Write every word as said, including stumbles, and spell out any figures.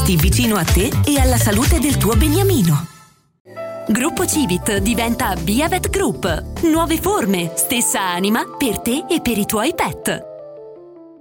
peti vicino a te e alla salute del tuo beniamino. Gruppo Civit diventa Biavet Group. Nuove forme, stessa anima per te e per i tuoi pet.